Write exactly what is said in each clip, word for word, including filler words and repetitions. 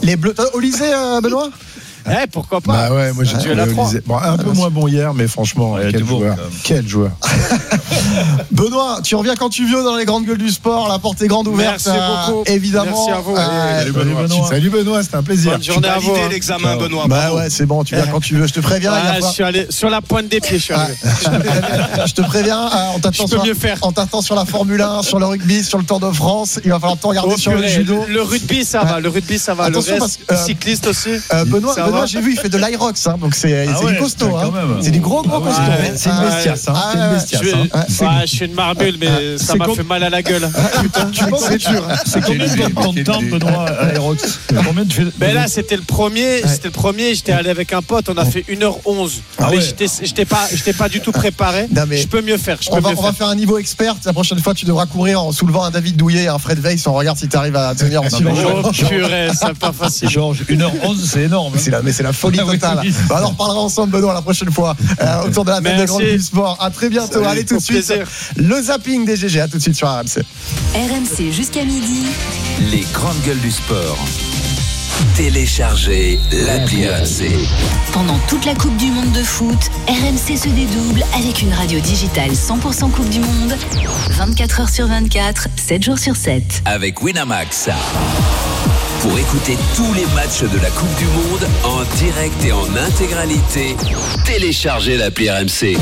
Les Bleus. Au lycée, euh, Benoît? Eh, pourquoi pas. Bah ouais, moi j'ai la bon, un peu moins bon hier, mais franchement, ouais, quel, joueur. Bon, quel joueur. Benoît, tu reviens quand tu veux dans les grandes gueules du sport. La porte est grande ouverte. Merci beaucoup. Évidemment. Merci à vous. Euh, Salut, Benoît. Benoît. Salut Benoît, c'était un plaisir. Bonne journée à vous. Validé l'examen, Benoît. Bah ouais, c'est bon, tu viens quand tu veux. Je te préviens. Ah, il y a je suis allé sur la pointe des pieds. Je suis arrivé. Je te préviens. On t'attend je peux sur, mieux faire. On t'attend sur la Formule un, sur le rugby, sur le Tour de France. Il va falloir te regarder oh, sur le judo. Le rugby, ça va. Le rugby, ça va. Attention, le reste, parce que, euh, cycliste aussi. Euh, Benoît, Benoît j'ai vu, il fait de l'Irox, hein, donc c'est, ah c'est ouais, du costaud. Hein. Même. C'est du gros, gros ah costaud. Ouais, c'est une bestiasse. Hein. Ah c'est une bestiasse. Je, hein. ouais, je suis une marmule, mais ça m'a fait mal à la gueule. Tu penses que c'est dur. C'est combien de temps, Benoît, à l'Irox? Combien tu fais? Ben là, c'était le premier. C'était le premier. J'étais allé avec un pote. On a fait une heure onze. Ah mais ouais. j'étais, j'étais pas, j'étais pas du tout préparé. Non, mais je peux mieux faire. Je peux on va, mieux on faire. va faire un niveau expert. La prochaine fois, tu devras courir en soulevant un David Douillet et un Fred Weiss. On regarde si tu arrives à tenir en silence. Oh purée, c'est pas facile. Georges, une heure onze, c'est énorme. C'est la, mais c'est la folie totale. Bah, alors, on reparlera ensemble, Benoît, la prochaine fois, euh, autour de la table des grandes du sport. À très bientôt. Salut, allez, tout de suite. Plaisir. Le zapping des G G. À tout de suite sur R M C. R M C jusqu'à midi. Les grandes gueules du sport. Téléchargez l'appli R M C. Pendant toute la Coupe du Monde de foot, R M C se dédouble avec une radio digitale cent pour cent Coupe du Monde, vingt-quatre heures sur vingt-quatre, sept jours sur sept. Avec Winamax. Pour écouter tous les matchs de la Coupe du Monde en direct et en intégralité, téléchargez l'appli R M C.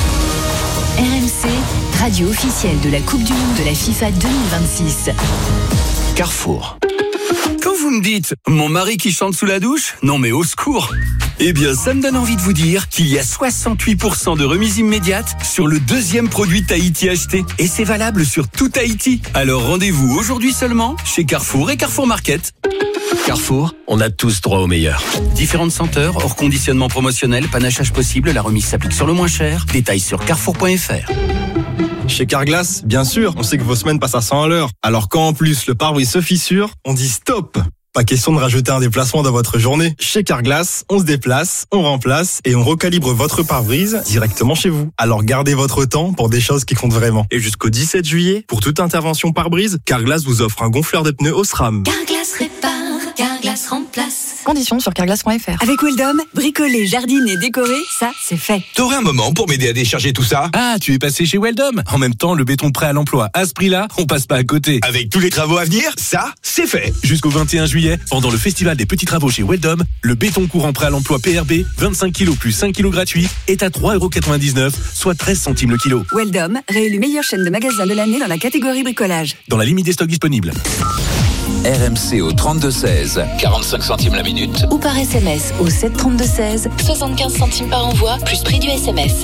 R M C, radio officielle de la Coupe du Monde de la FIFA deux mille vingt-six. Carrefour. Quand vous me dites « mon mari qui chante sous la douche », non mais au secours. Eh bien, ça me donne envie de vous dire qu'il y a soixante-huit pour cent de remise immédiate sur le deuxième produit Tahiti acheté. Et c'est valable sur tout Tahiti. Alors rendez-vous aujourd'hui seulement chez Carrefour et Carrefour Market. Carrefour, on a tous droit au meilleur. Différentes senteurs, hors conditionnement promotionnel, panachage possible, la remise s'applique sur le moins cher. Détails sur carrefour point f r. Chez Carglass, bien sûr, on sait que vos semaines passent à cent à l'heure. Alors quand en plus le pare-brise se fissure, on dit stop. Pas question de rajouter un déplacement dans votre journée. Chez Carglass, on se déplace, on remplace et on recalibre votre pare-brise directement chez vous. Alors gardez votre temps pour des choses qui comptent vraiment. Et jusqu'au dix-sept juillet, pour toute intervention pare-brise, Carglass vous offre un gonfleur de pneus Osram. Carglass répare, Carglass remplace. Conditions sur carglass point f r. Avec Weldom, bricoler, jardiner, décorer, ça, c'est fait. T'aurais un moment pour m'aider à décharger tout ça? Ah, tu es passé chez Weldom. En même temps, le béton prêt à l'emploi. À ce prix-là, on passe pas à côté. Avec tous les travaux à venir, ça, c'est fait. Jusqu'au vingt et un juillet, pendant le festival des petits travaux chez Weldom, le béton courant prêt à l'emploi P R B, vingt-cinq kilos plus cinq kilos gratuits, est à trois euros quatre-vingt-dix-neuf, soit treize centimes le kilo. Weldom, réélu meilleure chaîne de magasins de l'année dans la catégorie bricolage. Dans la limite des stocks disponibles. R M C au trente-deux seize, quarante-cinq centimes la minute. Ou par S M S au sept trente-deux seize, soixante-quinze centimes par envoi, plus prix du S M S.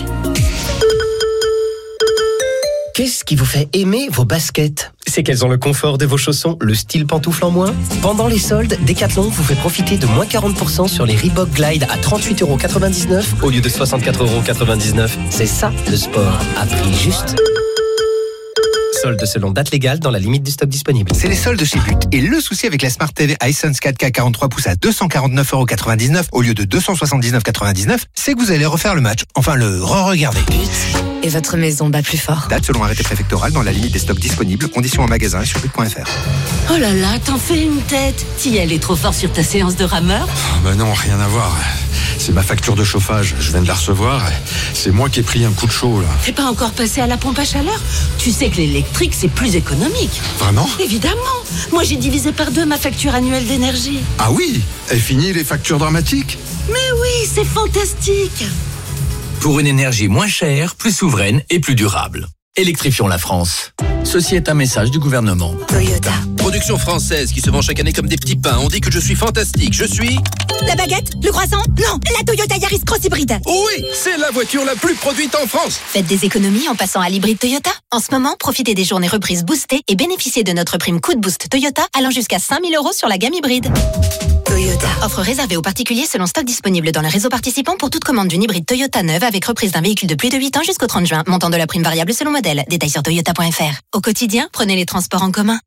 Qu'est-ce qui vous fait aimer vos baskets? C'est qu'elles ont le confort de vos chaussons, le style pantoufle en moins. Pendant les soldes, Decathlon vous fait profiter de moins quarante pour cent sur les Reebok Glide à trente-huit euros quatre-vingt-dix-neuf au lieu de soixante-quatre euros quatre-vingt-dix-neuf. C'est ça, le sport, à prix juste. Soldes selon date légale dans la limite du stock disponible. C'est les soldes chez But. Et le souci avec la Smart T V Hisense quatre K quarante-trois pouces à deux cent quarante-neuf euros quatre-vingt-dix-neuf au lieu de deux cent soixante-dix-neuf euros quatre-vingt-dix-neuf, c'est que vous allez refaire le match. Enfin, le re-regarder. But. Et votre maison bat plus fort. Date selon arrêté préfectoral dans la limite des stocks disponibles. Conditions en magasin et sur but point f r. Oh là là, t'en fais une tête. T'y allais trop fort sur ta séance de rameur? Oh bah non, rien à voir. C'est ma facture de chauffage. Je viens de la recevoir. C'est moi qui ai pris un coup de chaud, là. T'es pas encore passé à la pompe à chaleur? Tu sais que l'électrique, c'est plus économique. Vraiment? Évidemment. Moi, j'ai divisé par deux ma facture annuelle d'énergie. Ah oui? Et fini les factures dramatiques? Mais oui, c'est fantastique. Pour une énergie moins chère, plus souveraine et plus durable. Électrifions la France. Ceci est un message du gouvernement. Toyota. Production française qui se vend chaque année comme des petits pains. On dit que je suis fantastique. Je suis... La baguette? Le croissant? Non, la Toyota Yaris Cross Hybride. Oui, c'est la voiture la plus produite en France. Faites des économies en passant à l'hybride Toyota. En ce moment, profitez des journées reprises boostées et bénéficiez de notre prime coup de boost Toyota allant jusqu'à cinq mille euros sur la gamme hybride. Toyota. Offre réservée aux particuliers selon stock disponible dans le réseau participant pour toute commande d'une hybride Toyota neuve avec reprise d'un véhicule de plus de huit ans jusqu'au trente juin. Montant de la prime variable selon modèle. Détails sur toyota point f r. Au quotidien, prenez les transports en commun.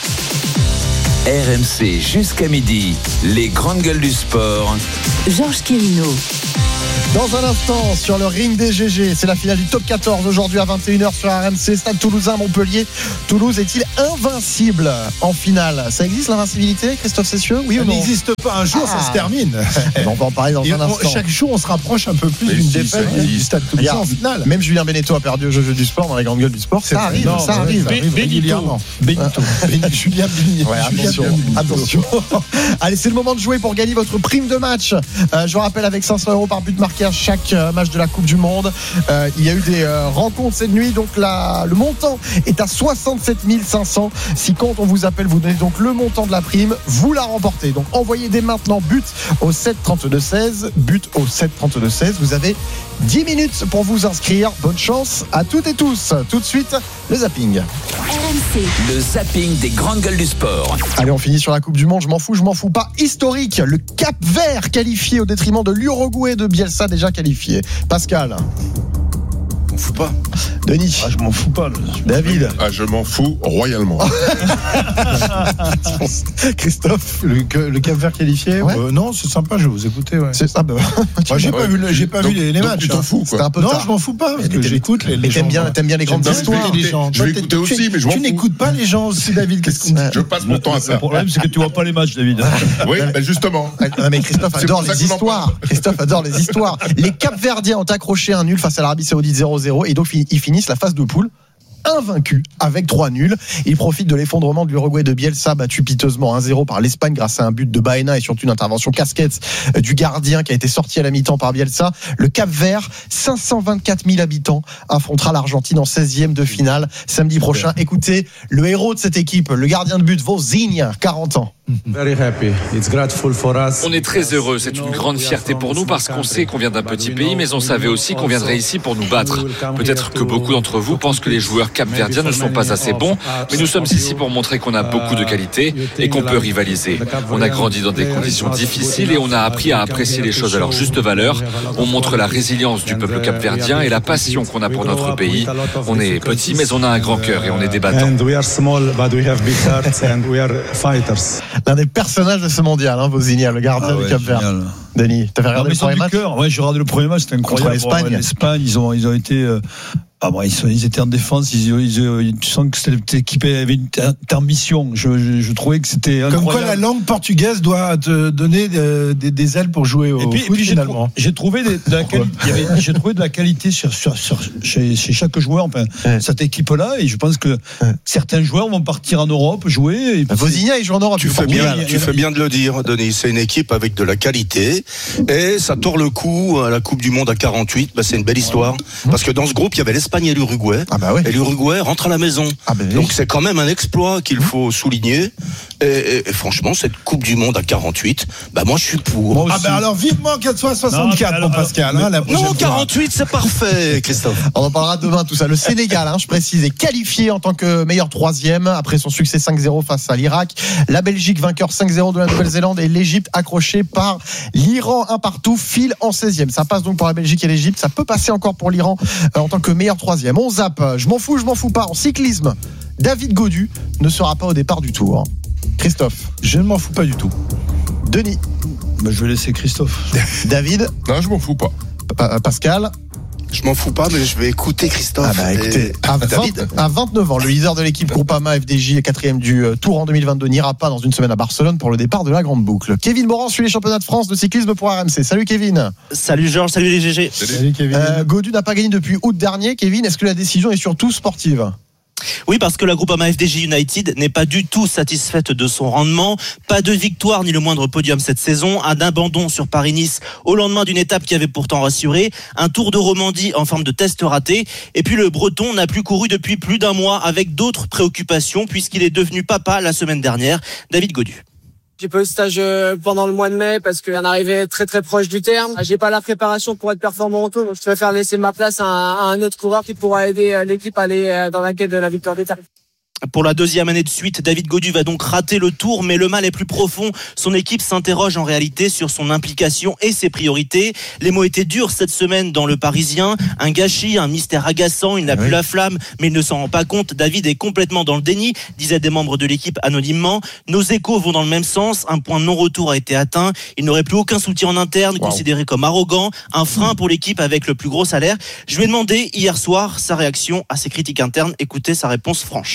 R M C jusqu'à midi, les grandes gueules du sport. Georges Quirino. Dans un instant, sur le ring des G G, c'est la finale du top quatorze aujourd'hui à vingt et une heures sur R M C, Stade Toulousain, Montpellier. Toulouse est-il invincible en finale. Ça existe l'invincibilité, Christophe Cessieux? Oui ça ou non? n'existe pas. Un jour, ah. ça se termine. On va en parler dans Et un on, instant. Chaque jour, on se rapproche un peu plus mais d'une si, défaite du Stade Toulousain en finale. Même Julien Beneteau a perdu au jeu du sport dans les grandes gueules du sport. Ça arrive, non, ça ouais, arrive. Ça arrive régulièrement. Benito. Julien Benito. Ouais, attention, attention. Allez, c'est le moment de jouer pour gagner votre prime de match. Euh, je vous rappelle, avec cinq cents euros par but marqué à chaque euh, match de la Coupe du Monde. Euh, il y a eu des euh, rencontres cette nuit, donc la, le montant est à soixante-sept mille cinq cents. Si quand on vous appelle, vous donnez donc le montant de la prime, vous la remportez. Donc envoyez dès maintenant but au sept trente-deux seize, but au sept trente-deux seize. Vous avez dix minutes pour vous inscrire. Bonne chance à toutes et tous. Tout de suite, le zapping. R M C. Le zapping des grandes gueules du sport. Allez, on finit sur la Coupe du Monde. Je m'en fous, je m'en fous pas. Historique, le Cap-Vert qualifié au détriment de l'Uruguay de Bielsa déjà qualifié. Pascal. Je m'en fous pas. Denis. Ah, je m'en fous pas. David. Ah, je m'en fous royalement. Christophe. Le, le Cap-Vert qualifié ouais. euh, Non, c'est sympa, je vais vous écouter. Ouais. C'est ça. Bah, moi, j'ai ouais. pas vu, le, j'ai pas donc, vu les, les matchs. Tu t'en fous, quoi. Un peu non, tard. Je m'en fous pas. Parce que j'écoute les, les mais gens. T'aimes bien, t'aimes bien les grandes histoires. Les gens. Je vais écouter aussi, mais je m'en fous. Tu n'écoutes pas les gens aussi, David. Qu'est-ce qu'on dit? Je passe mon temps à ça. Le problème, c'est que tu vois pas les matchs, David. Oui, ben justement. Mais Christophe adore les histoires. Christophe adore les histoires. Les Cap-Verdiens ont accroché un nul face à l'Arabie Saoudite zéro zéro et donc ils finissent la phase de poule invaincu avec trois nuls. Il profite de l'effondrement de l'Uruguay de Bielsa, battu piteusement un zéro par l'Espagne grâce à un but de Baena et surtout une intervention casquette du gardien qui a été sorti à la mi-temps par Bielsa. Le Cap-Vert, cinq cent vingt-quatre mille habitants, affrontera l'Argentine en seizième de finale samedi prochain. Écoutez, le héros de cette équipe, le gardien de but, Vozinha, quarante ans. On est très heureux, c'est une grande fierté pour nous parce qu'on sait qu'on vient d'un petit pays, mais on savait aussi qu'on viendrait ici pour nous battre. Peut-être que beaucoup d'entre vous pensent que les joueurs capverdiens ne sont pas assez bons, mais nous sommes ici pour montrer qu'on a beaucoup de qualité et qu'on peut rivaliser. On a grandi dans des conditions difficiles et on a appris à apprécier les choses à leur juste valeur. On montre la résilience du peuple capverdien et la passion qu'on a pour notre pays. On est petit, mais on a un grand cœur et on est des battants. L'un des personnages de ce mondial, hein, Vozinha, le gardien ah ouais, du Cap-Vert. Denis, t'as fait regarder le premier match? Ouais, j'ai regardé le premier match, c'était incroyable. Contre l'Espagne. Bon, L'Espagne, ils ont, ils ont été. Euh... Ah bon, ils, sont, ils étaient en défense, ils, ils, ils, tu sens que cette équipe avait une intermission. Je, je, je trouvais que c'était incroyable. Comme quoi la langue portugaise doit te donner des, des, des ailes pour jouer au et puis, foot, et puis finalement. J'ai trouvé de, de la qualité, j'ai trouvé de la qualité sur, sur, sur, chez, chez chaque joueur, enfin, ouais. cette équipe-là, et je pense que ouais. certains joueurs vont partir en Europe jouer. Et Vozinha, il joue en Europe. Tu fais bien, bien, tu fais bien de le dire, Denis. C'est une équipe avec de la qualité, et ça tord le coup à la Coupe du Monde à quarante-huit. Bah, c'est une belle histoire, ouais. parce que dans ce groupe, il y avait l'Espagne et l'Uruguay. Ah bah oui. Et l'Uruguay rentre à la maison. Ah bah oui. Donc c'est quand même un exploit qu'il faut souligner. Et, et, et franchement, cette Coupe du Monde à quarante-huit, bah moi je suis pour. Ah bah alors vivement qu'elle soit soixante-quatre, mon Pascal. Hein, la non, quarante-huit, c'est parfait, Christophe. On en parlera demain, tout ça. Le Sénégal, hein, je précise, est qualifié en tant que meilleur troisième après son succès cinq zéro face à l'Irak. La Belgique, vainqueur cinq zéro de la Nouvelle-Zélande, et l'Égypte accrochée par l'Iran, un partout, file en seizième. Ça passe donc pour la Belgique et l'Égypte. Ça peut passer encore pour l'Iran euh, en tant que meilleur troisième. On zappe, je m'en fous, je m'en fous pas. En cyclisme, David Gaudu ne sera pas au départ du tour. Christophe. Je ne m'en fous pas du tout. Denis. Bah, je vais laisser Christophe. David. Non, je m'en fous pas. Pa- Pascal. Je m'en fous pas, mais je vais écouter Christophe. Ah bah écoutez, à, vingt, à vingt-neuf ans, le leader de l'équipe Groupama F D J, quatrième du Tour en deux mille vingt-deux, n'ira pas dans une semaine à Barcelone pour le départ de la Grande Boucle. Kevin Moran suit les championnats de France de cyclisme pour R M C. Salut Kevin. Salut Georges, salut les G G. Salut, salut Kevin. Euh, Gaudu n'a pas gagné depuis août dernier. Kevin, est-ce que la décision est surtout sportive ? Oui, parce que la Groupama F D J United n'est pas du tout satisfaite de son rendement. Pas de victoire ni le moindre podium cette saison. Un abandon sur Paris-Nice au lendemain d'une étape qui avait pourtant rassuré. Un Tour de Romandie en forme de test raté. Et puis le Breton n'a plus couru depuis plus d'un mois avec d'autres préoccupations puisqu'il est devenu papa la semaine dernière. David Gaudu. J'ai pas eu de stage pendant le mois de mai parce qu'on arrivait très très proche du terme. J'ai pas la préparation pour être performant en tout, donc je préfère laisser ma place à un, à un autre coureur qui pourra aider l'équipe à aller dans la quête de la victoire d'étape. Pour la deuxième année de suite, David Gaudu va donc rater le Tour, mais le mal est plus profond. Son équipe s'interroge en réalité sur son implication et ses priorités. Les mots étaient durs cette semaine dans le Parisien. Un gâchis, un mystère agaçant, il n'a oui. plus la flamme, mais il ne s'en rend pas compte. David est complètement dans le déni, disaient des membres de l'équipe anonymement. Nos échos vont dans le même sens. Un point de non-retour a été atteint. Il n'aurait plus aucun soutien en interne, wow. considéré comme arrogant, un frein pour l'équipe avec le plus gros salaire. Je lui ai demandé hier soir sa réaction à ces critiques internes. Écoutez sa réponse franche.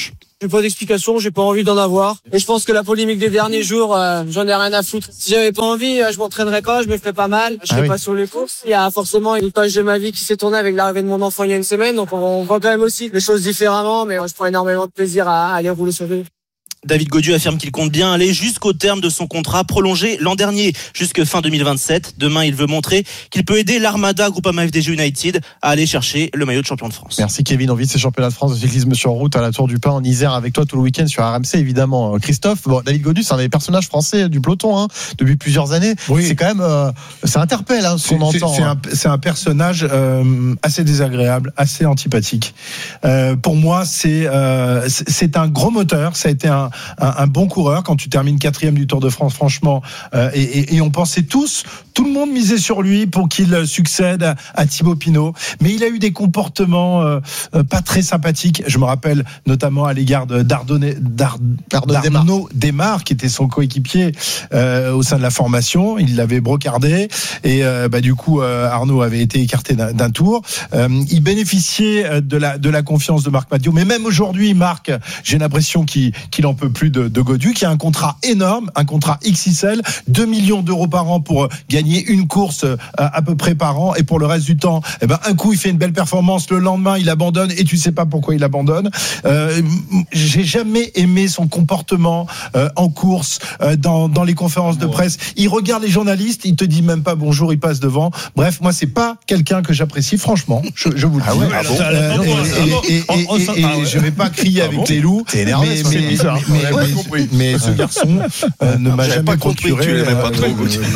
J'ai pas d'explication, j'ai pas envie d'en avoir. Et je pense que la polémique des derniers jours, euh, j'en ai rien à foutre. Si j'avais pas envie, euh, je m'entraînerais pas, je me ferais pas mal, je serais ah oui. pas sur les courses. Il y a forcément une page de ma vie qui s'est tournée avec l'arrivée de mon enfant il y a une semaine, donc on, on voit quand même aussi les choses différemment, mais moi, je prends énormément de plaisir à, à aller rouler sur le vélo. David Gaudu affirme qu'il compte bien aller jusqu'au terme de son contrat prolongé l'an dernier, jusque fin deux mille vingt-sept. Demain, il veut montrer qu'il peut aider l'Armada Groupama F D G United à aller chercher le maillot de champion de France. Merci Kevin, on vit ces championnats de France de cyclisme sur route à la Tour du Pin en Isère avec toi tout le week-end sur R M C évidemment. Christophe, bon, David Gaudu, c'est un des personnages français du peloton hein, depuis plusieurs années. Oui. C'est quand même, euh, ça interpelle hein, ce qu'on c'est, entend. C'est, hein. un, c'est un personnage euh, assez désagréable, assez antipathique. Euh, pour moi, c'est, euh, c'est, c'est un gros moteur. Ça a été un, un, un bon coureur quand tu termines quatrième du Tour de France, franchement. Euh, et, et, et on pensait tous, tout le monde misait sur lui pour qu'il succède à, à Thibaut Pinot. Mais il a eu des comportements euh, pas très sympathiques. Je me rappelle notamment à l'égard de Dardonnet, Dard, d'Arnaud Démare, qui était son coéquipier euh, au sein de la formation. Il l'avait brocardé et euh, bah, du coup euh, Arnaud avait été écarté d'un, d'un tour. Euh, il bénéficiait de la de la confiance de Marc Madiot. Mais même aujourd'hui, Marc, j'ai l'impression qu'il qu'il en peut plus de, de Gaudu, qui a un contrat énorme, un contrat X X L, deux millions d'euros par an pour gagner une course à, à peu près par an, et pour le reste du temps, eh ben un coup il fait une belle performance, le lendemain il abandonne et tu sais pas pourquoi il abandonne. Euh, j'ai jamais aimé son comportement euh, en course, euh, dans dans les conférences de presse. Il regarde les journalistes, il te dit même pas bonjour, il passe devant. Bref, moi c'est pas quelqu'un que j'apprécie, franchement. Je, je vous le dis. Ah ouais, ah bon euh, et, et, et, et, et, et je vais pas crier ah avec bon les loups. T'es énervé, mais, c'est mais, bizarre. Mais, mais, mais, mais ce garçon euh, ne m'a J'avais jamais pas compris procuré. que tu l'aimais pas trop.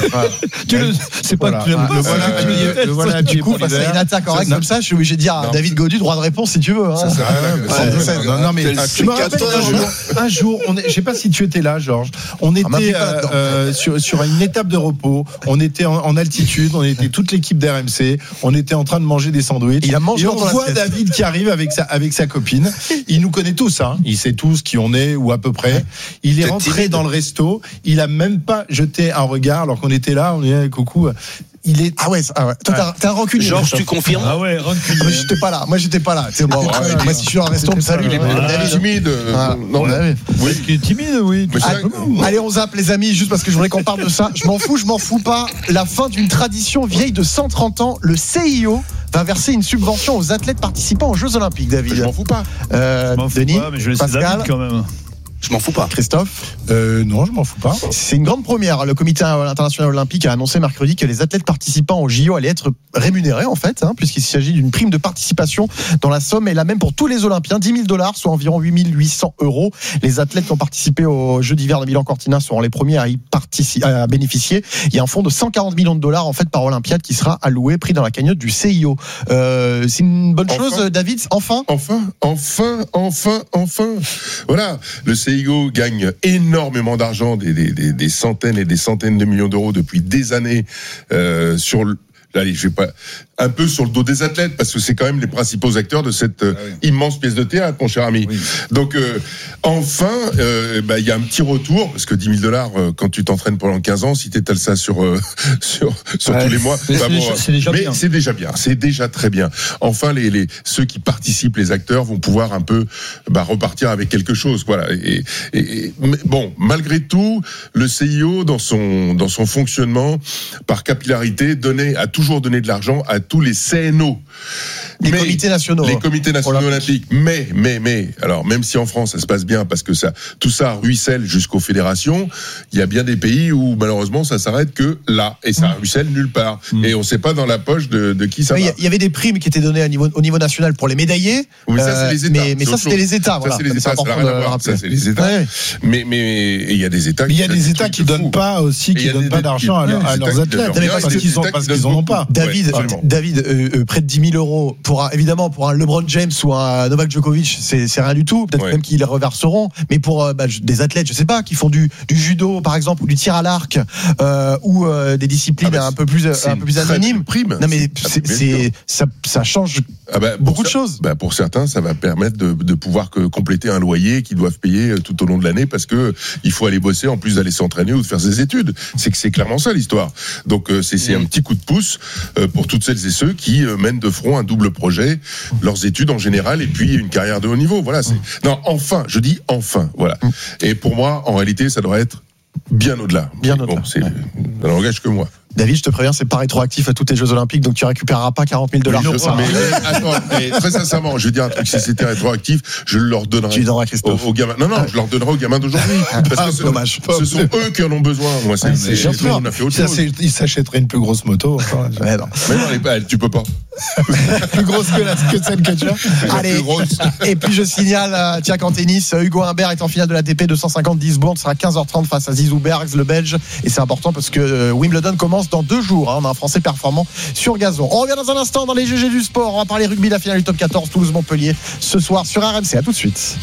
Tu le, c'est pas voilà. que tu l'aimes pas. Le voilà, le, le voilà du coup, face à une attaque en règle comme ça, je suis obligé de dire à David Gaudu, droit de réponse si tu veux. Hein. Ça, ça, ouais, ouais, non, non, mais tu me rappelles un jour, un jour, on est, je sais pas si tu étais là, Georges. On était euh, euh, sur, sur une étape de repos. On était en, en altitude. On était toute l'équipe d'R M C. On était en train de manger des sandwichs. Il a mangé et on voit David qui arrive avec sa avec sa copine. Il nous connaît tous, hein. Il sait tous qui on est ou à peu près. Il est rentré dans le resto. Il a même pas jeté un regard alors qu'on était là. On est coucou. Il est ah ouais, ah ouais. Toi t'as, t'as un rancunier. Georges, tu confirmes? Ah ouais, rancunier. Moi j'étais pas là. Moi j'étais pas là. C'est bon. Ah, ouais, moi si je suis en resto, on me salue. David timide. Ah, non, oui. Oui, qui est timide, oui. Allez, allez, on zappe les amis, juste parce que je voudrais qu'on parle de ça. Je m'en fous, je m'en fous pas. La fin d'une tradition vieille de cent trente ans. Le C I O va verser une subvention aux athlètes participants aux Jeux Olympiques. David. Je m'en fous pas. Euh, je m'en fous Denis, pas, mais je laisse Pascal, David quand même. Je m'en fous pas. Christophe euh, Non, je m'en fous pas. C'est une grande première. Le Comité international olympique a annoncé mercredi que les athlètes participants au J O allaient être rémunérés, en fait, hein, puisqu'il s'agit d'une prime de participation dont la somme est la même pour tous les Olympiens, dix mille dollars, soit environ huit mille huit cents euros. Les athlètes qui ont participé aux Jeux d'hiver de Milan-Cortina seront les premiers à y partici- à bénéficier. Il y a un fonds de cent quarante millions de dollars, en fait, par Olympiade qui sera alloué, pris dans la cagnotte du C I O. Euh, c'est une bonne enfin, chose, David, enfin Enfin, enfin, enfin, enfin. Voilà, le C I O gagne énormément d'argent, des, des, des, des centaines et des centaines de millions d'euros depuis des années euh, sur le allez, je vais pas un peu sur le dos des athlètes parce que c'est quand même les principaux acteurs de cette euh, ah oui. immense pièce de théâtre, mon cher ami. Oui. Donc euh, enfin, il euh, bah, y a un petit retour parce que dix mille dollars euh, quand tu t'entraînes pendant quinze ans, si t'étales ça sur euh, sur sur ouais, tous les mois, c'est, bah, bon, c'est déjà mais bien. c'est déjà bien, c'est déjà très bien. Enfin, les les ceux qui participent, les acteurs vont pouvoir un peu bah, repartir avec quelque chose, voilà. Et, et, et bon, malgré tout, le C I O dans son dans son fonctionnement par capillarité donnait a toujours donné de l'argent à tous les C N O. Les mais, comités nationaux. Les comités nationaux olympiques. Mais, mais, mais, alors, même si en France, ça se passe bien parce que ça, tout ça ruisselle jusqu'aux fédérations, il y a bien des pays où, malheureusement, ça s'arrête que là. Et ça mmh. ruisselle nulle part. Mmh. Et on ne sait pas dans la poche de, de qui ça mais va. Il y avait des primes qui étaient données au niveau, au niveau national pour les médaillés. Oui, ça, c'est les États. Mais, mais ça, c'était les États. Voilà. Ça, c'est les États. Ça, ça, de ça, c'est les États. Ouais. Mais, mais, il y a des États qui. Il y a des États qui ne donnent pas aussi, qui ne donnent pas d'argent à leurs athlètes. Parce qu'ils n'en ont pas. David, David, près de dix mille euros pour, évidemment, pour un LeBron James ou un Novak Djokovic, c'est, c'est rien du tout. Peut-être ouais. même qu'ils les reverseront. Mais pour bah, des athlètes, je sais pas, qui font du, du judo, par exemple, ou du tir à l'arc, euh, ou euh, des disciplines ah bah un peu plus, un peu plus anonymes. Prime. Non mais c'est, c'est, ça, ça change Ah bah, beaucoup de ça, choses. Bah pour certains, ça va permettre de, de pouvoir que, compléter un loyer qu'ils doivent payer tout au long de l'année parce que il faut aller bosser en plus d'aller s'entraîner ou de faire ses études. C'est que c'est clairement ça l'histoire. Donc euh, c'est, c'est un petit coup de pouce euh, pour toutes celles et ceux qui euh, mènent de front un double projet, leurs études en général et puis une carrière de haut niveau. Voilà. C'est... Non, enfin, je dis enfin. Voilà. Et pour moi, en réalité, ça devrait être bien au-delà. Bien au-delà. Bon, c'est, ça n'engage que moi. David, je te préviens, c'est pas rétroactif à tous tes Jeux Olympiques, donc tu récupéreras pas quarante mille dollars. Mais, mais, mais, attends, mais très sincèrement, je veux dire un truc, si c'était rétroactif, je leur donnerais. Tu lui donneras Christophe. Aux, aux gamins. Non, non, je leur donnerai aux gamins d'aujourd'hui. Parce que ah, dommage. Ce sont eux qui en ont besoin. Moi, c'est, c'est, c'est nous, on a fait autre ça, chose. C'est, ils s'achèteraient une plus grosse moto. Enfin, mais non, mais non les, tu peux pas. Plus grosse que, la, que celle que tu as. Allez. Et puis je signale, tiens, qu'en tennis, Hugo Humbert est en finale de l'A T P deux cent cinquante d'Eastbourne, sera à quinze heures trente face à Zizou Bergs, le Belge. Et c'est important parce que Wimbledon commence dans deux jours. Hein. On a un Français performant sur gazon. On revient dans un instant dans les G G du sport. On va parler rugby, la finale du top quatorze, Toulouse-Montpellier, ce soir sur R M C. À tout de suite.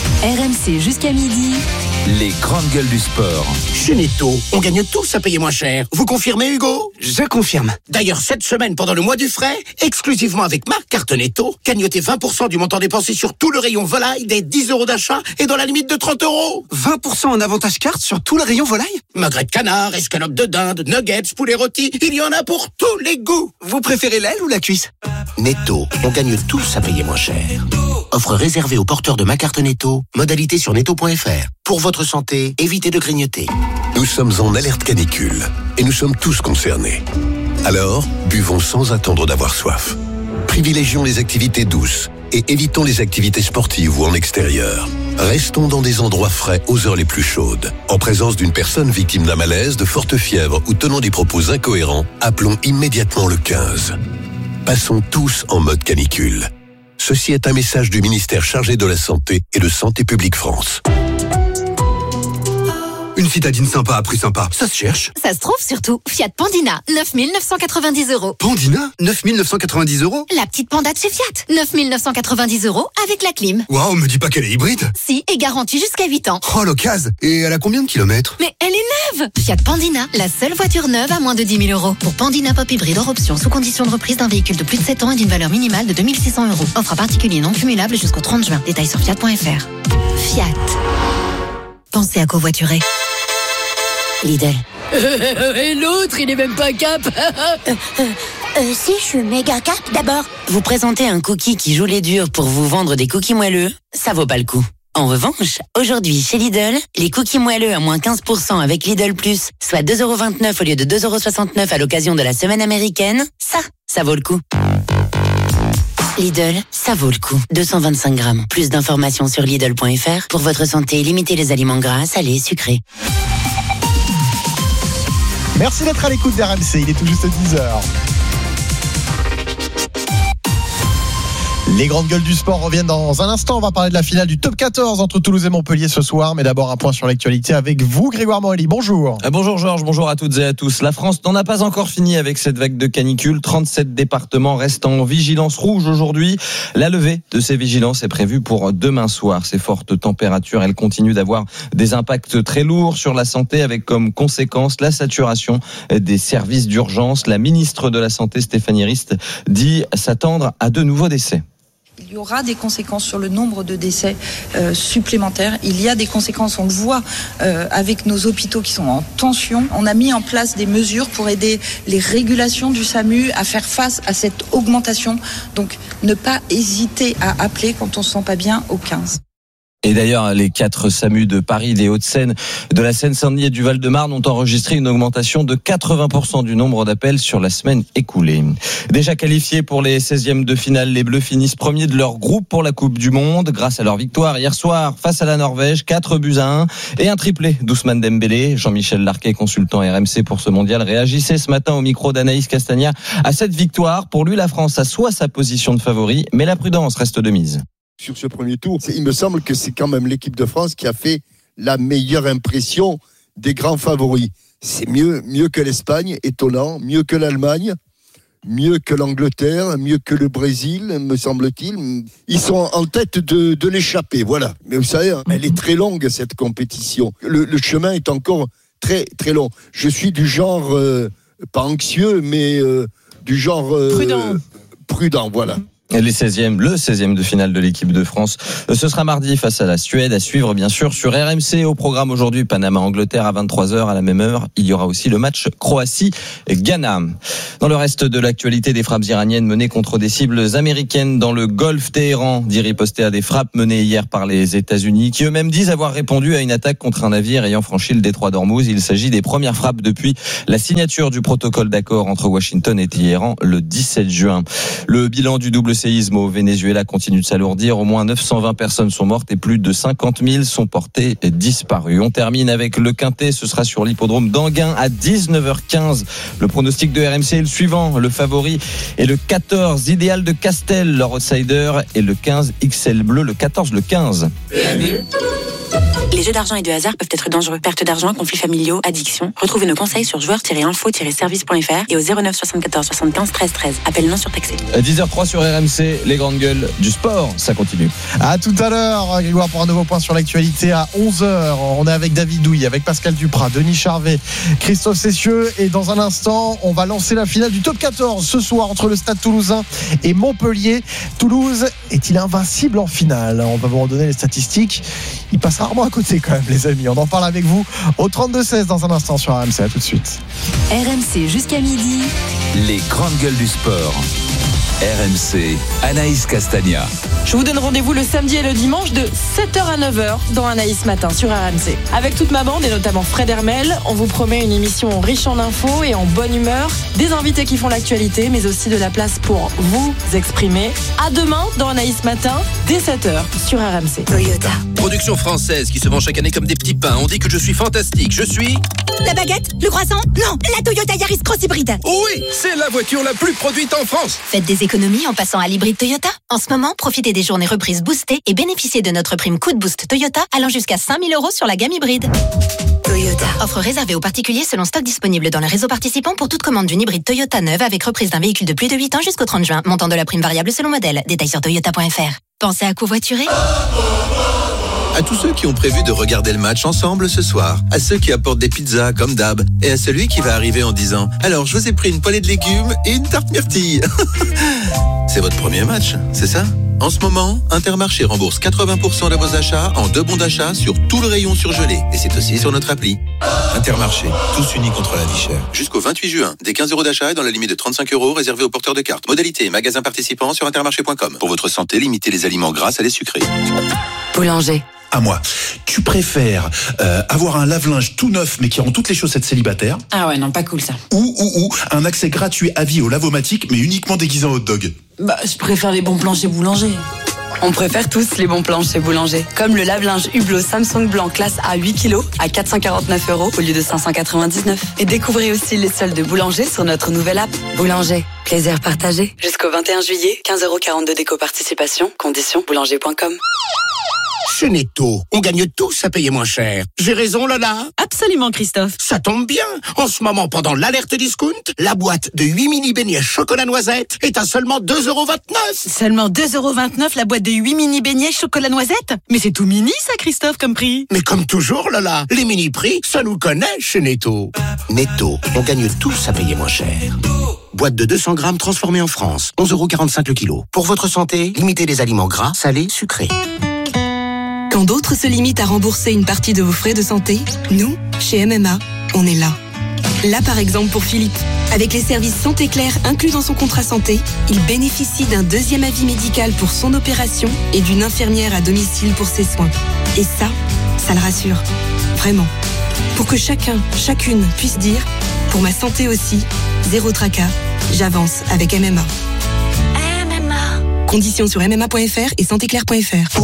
R M C jusqu'à midi. Les grandes gueules du sport. Chez Netto, on gagne tous à payer moins cher. Vous confirmez, Hugo ? Je confirme. D'ailleurs, cette semaine, pendant le mois du frais, exclusivement avec ma carte Netto, gagnotez vingt pour cent du montant dépensé sur tout le rayon volaille des dix euros d'achat et dans la limite de trente euros. vingt pour cent en avantage carte sur tout le rayon volaille ? Magret de canard, escalope de dinde, nuggets, poulet rôti, il y en a pour tous les goûts. Vous préférez l'aile ou la cuisse ? Netto, on gagne tous à payer moins cher. Offre réservée aux porteurs de ma carte Netto. Modalité sur netto point f r. Pour votre santé, évitez de grignoter. Nous sommes en alerte canicule et nous sommes tous concernés. Alors, buvons sans attendre d'avoir soif. Privilégions les activités douces et évitons les activités sportives ou en extérieur. Restons dans des endroits frais aux heures les plus chaudes. En présence d'une personne victime d'un malaise, de forte fièvre ou tenant des propos incohérents, appelons immédiatement le quinze. Passons tous en mode canicule. Ceci est un message du ministère chargé de la Santé et de Santé publique France. Une citadine sympa à prix sympa, ça se cherche. Ça se trouve surtout. Fiat Pandina, neuf mille neuf cent quatre-vingt-dix euros. Pandina, neuf mille neuf cent quatre-vingt-dix euros. La petite Panda de chez Fiat, neuf mille neuf cent quatre-vingt-dix euros avec la clim. Waouh, me dis pas qu'elle est hybride. Si, et garantie jusqu'à huit ans. Oh, l'occasion. Et elle a combien de kilomètres ? Mais elle est neuve. Fiat Pandina, la seule voiture neuve à moins de dix mille euros. Pour Pandina Pop Hybride hors option, sous condition de reprise d'un véhicule de plus de sept ans et d'une valeur minimale de deux mille six cents euros. Offre à particulier non cumulable jusqu'au trente juin. Détails sur fiat point f r. Fiat. Pensez à covoiturer. Lidl. Et l'autre, il est même pas cap. euh, euh, euh, si, je suis méga cap d'abord. Vous présentez un cookie qui joue les durs pour vous vendre des cookies moelleux, ça vaut pas le coup. En revanche, aujourd'hui, chez Lidl, les cookies moelleux à moins quinze pour cent avec Lidl Plus, soit deux euros vingt-neuf au lieu de deux euros soixante-neuf à l'occasion de la semaine américaine, ça, ça vaut le coup. Lidl, ça vaut le coup. deux cent vingt-cinq grammes. Plus d'informations sur Lidl point f r. Pour votre santé, limitez les aliments gras, salés, sucrés. Merci d'être à l'écoute d'R M C, il est tout juste dix heures. Les grandes gueules du sport reviennent dans un instant. On va parler de la finale du top quatorze entre Toulouse et Montpellier ce soir. Mais d'abord, un point sur l'actualité avec vous, Grégoire Morelli. Bonjour. Bonjour Georges, bonjour à toutes et à tous. La France n'en a pas encore fini avec cette vague de canicule. trente-sept départements restent en vigilance rouge aujourd'hui. La levée de ces vigilances est prévue pour demain soir. Ces fortes températures, elles continuent d'avoir des impacts très lourds sur la santé avec comme conséquence la saturation des services d'urgence. La ministre de la Santé, Stéphanie Rist, dit s'attendre à de nouveaux décès. Il y aura des conséquences sur le nombre de décès euh, supplémentaires. Il y a des conséquences, on le voit euh, avec nos hôpitaux qui sont en tension. On a mis en place des mesures pour aider les régulations du SAMU à faire face à cette augmentation. Donc ne pas hésiter à appeler quand on ne se sent pas bien au quinze. Et d'ailleurs, les quatre SAMU de Paris, des Hauts-de-Seine, de la Seine-Saint-Denis et du Val-de-Marne ont enregistré une augmentation de quatre-vingts pour cent du nombre d'appels sur la semaine écoulée. Déjà qualifiés pour les seizièmes de finale, les Bleus finissent premiers de leur groupe pour la Coupe du Monde grâce à leur victoire hier soir face à la Norvège, quatre buts à un et un triplé d'Ousmane Dembélé. Jean-Michel Larquet, consultant R M C pour ce mondial, réagissait ce matin au micro d'Anaïs Castagna à cette victoire. Pour lui, la France assoit sa position de favori, mais la prudence reste de mise. Sur ce premier tour, il me semble que c'est quand même l'équipe de France qui a fait la meilleure impression des grands favoris. C'est mieux, mieux que l'Espagne, étonnant, mieux que l'Allemagne, mieux que l'Angleterre, mieux que le Brésil, me semble-t-il. Ils sont en tête de, de l'échappée, voilà. Mais vous savez, elle est très longue, cette compétition. Le, le chemin est encore très, très long. Je suis du genre, euh, pas anxieux, mais euh, du genre... Euh, prudent. Prudent, voilà. Les seizièmes, le seizième de finale de l'équipe de France. Ce sera mardi face à la Suède, à suivre bien sûr sur R M C. Au programme aujourd'hui, Panama-Angleterre à vingt-trois heures. À la même heure, il y aura aussi le match Croatie-Ghana. Dans le reste de l'actualité, des frappes iraniennes menées contre des cibles américaines dans le Golfe. Téhéran dit riposter à des frappes menées hier par les États-Unis, qui eux-mêmes disent avoir répondu à une attaque contre un navire ayant franchi le détroit d'Ormuz. Il s'agit des premières frappes depuis la signature du protocole d'accord entre Washington et Téhéran le dix-sept juin. Le bilan du double séisme au Venezuela continue de s'alourdir. Au moins neuf cent vingt personnes sont mortes et plus de cinquante mille sont portées disparues. On termine avec le Quintet. Ce sera sur l'hippodrome d'Anguin à dix-neuf heures quinze. Le pronostic de R M C est le suivant. Le favori est le quatorze, Idéal de Castel. Leur outsider est le quinze, X L Bleu. Le quatorze, le quinze. Les jeux d'argent et de hasard peuvent être dangereux. Perte d'argent, conflits familiaux, addiction. Retrouvez nos conseils sur joueurs tiret info tiret service point f r et au zéro neuf soixante-quatorze soixante-quinze treize treize. Appel non surtaxé. À dix heures zéro trois sur R M C, les grandes gueules du sport, ça continue. À tout à l'heure, Grégoire, pour un nouveau point sur l'actualité à onze heures. On est avec David Douille, avec Pascal Duprat, Denis Charvet, Christophe Cessieux. Et dans un instant, on va lancer la finale du top quatorze ce soir entre le Stade Toulousain et Montpellier. Toulouse est-il invincible en finale? On va vous redonner les statistiques. Il passe rarement à côté quand même, les amis. On en parle avec vous au trente-deux seize dans un instant sur R M C. À tout de suite. R M C jusqu'à midi. Les grandes gueules du sport. R M C, Anaïs Castagna. Je vous donne rendez-vous le samedi et le dimanche de sept heures à neuf heures dans Anaïs Matin sur R M C. Avec toute ma bande et notamment Fred Hermel, on vous promet une émission riche en infos et en bonne humeur, des invités qui font l'actualité, mais aussi de la place pour vous exprimer. À demain dans Anaïs Matin, dès sept heures sur R M C. Toyota. Production française qui se vend chaque année comme des petits pains. On dit que je suis fantastique. Je suis... La baguette? Le croissant? Non, la Toyota Yaris Cross Hybride. Oui, c'est la voiture la plus produite en France. Faites des économies en passant à l'hybride Toyota. En ce moment, profitez des journées reprises boostées et bénéficiez de notre prime coup de boost Toyota allant jusqu'à cinq mille euros sur la gamme hybride. Toyota. Offre réservée aux particuliers selon stock disponible dans le réseau participant pour toute commande d'une hybride Toyota neuve avec reprise d'un véhicule de plus de huit ans jusqu'au trente juin. Montant de la prime variable selon modèle. Détails sur toyota point f r. Pensez à covoiturer? À tous ceux qui ont prévu de regarder le match ensemble ce soir, à ceux qui apportent des pizzas comme d'hab, et à celui qui va arriver en disant « Alors, je vous ai pris une poêlée de légumes et une tarte myrtille. » C'est votre premier match, c'est ça? En ce moment, Intermarché rembourse quatre-vingts pour cent de vos achats en deux bons d'achat sur tout le rayon surgelé. Et c'est aussi sur notre appli. Intermarché, tous unis contre la vie chère. Jusqu'au vingt-huit juin, des quinze euros d'achat et dans la limite de trente-cinq euros réservés aux porteurs de cartes. Modalité et magasins participants sur intermarché point com. Pour votre santé, limitez les aliments gras à les sucrés. Boulanger. À moi. Tu préfères euh, avoir un lave-linge tout neuf mais qui rend toutes les chaussettes célibataires? Ah ouais, non, pas cool ça. Ou, ou, ou un accès gratuit à vie au lavomatique mais uniquement déguisé en hot dog? Bah, je préfère les bons plans chez Boulanger. On préfère tous les bons plans chez Boulanger. Comme le lave-linge Hublot Samsung blanc classe A huit kilos à quatre cent quarante-neuf euros au lieu de cinq cent quatre-vingt-dix-neuf. Et découvrez aussi les soldes de Boulanger sur notre nouvelle app. Boulanger, plaisir partagé. Jusqu'au vingt et un juillet, quinze euros quarante-deux d'éco-participation. Conditions boulanger point com. Chez Netto, on gagne tous à payer moins cher. J'ai raison, Lola? Absolument, Christophe. Ça tombe bien. En ce moment, pendant l'alerte discount, la boîte de huit mini beignets chocolat noisette est à seulement deux euros vingt-neuf. Seulement deux euros vingt-neuf la boîte de huit mini beignets chocolat noisette? Mais c'est tout mini, ça, Christophe, comme prix. Mais comme toujours, Lola, les mini prix, ça nous connaît chez Netto. Netto, on gagne tous à payer moins cher. Boîte de deux cents grammes transformée en France, onze euros quarante-cinq le kilo. Pour votre santé, limitez les aliments gras, salés, sucrés. Quand d'autres se limitent à rembourser une partie de vos frais de santé, nous, chez M M A, on est là. Là, par exemple, pour Philippe. Avec les services Santé Claire inclus dans son contrat santé, il bénéficie d'un deuxième avis médical pour son opération et d'une infirmière à domicile pour ses soins. Et ça, ça le rassure. Vraiment. Pour que chacun, chacune puisse dire, pour ma santé aussi, zéro tracas, j'avance avec M M A. M M A. Conditions sur m m a point f r et santé claire point f r.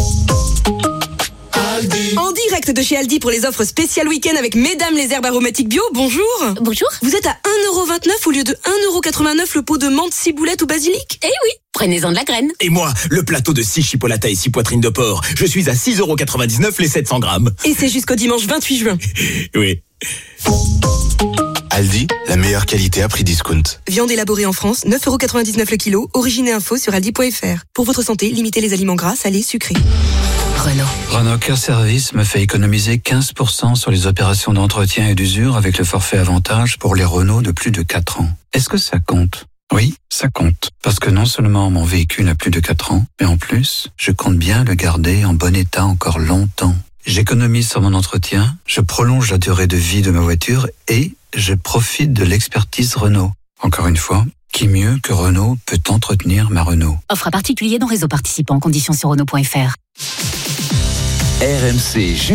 En direct de chez Aldi pour les offres spéciales week-end avec Mesdames les herbes aromatiques bio, bonjour. Bonjour. Vous êtes à un euro vingt-neuf au lieu de un euro quatre-vingt-neuf le pot de menthe, ciboulette ou basilic? Eh oui, prenez-en de la graine. Et moi, le plateau de six chipolata et six poitrines de porc. Je suis à six euros quatre-vingt-dix-neuf les sept cents grammes. Et c'est jusqu'au dimanche vingt-huit juin. Oui. Aldi, la meilleure qualité à prix discount. Viande élaborée en France, neuf euros quatre-vingt-dix-neuf le kilo. Origine et info sur aldi point f r. Pour votre santé, limitez les aliments gras, salés, sucrés. Renault. Renault Care Service me fait économiser quinze pour cent sur les opérations d'entretien et d'usure avec le forfait avantage pour les Renault de plus de quatre ans. Est-ce que ça compte ? Oui, ça compte. Parce que non seulement mon véhicule a plus de quatre ans, mais en plus, je compte bien le garder en bon état encore longtemps. J'économise sur mon entretien, je prolonge la durée de vie de ma voiture et je profite de l'expertise Renault. Encore une fois, qui mieux que Renault peut entretenir ma Renault? Offre à particulier dans réseau participant. Conditions sur Renault point F R. R M C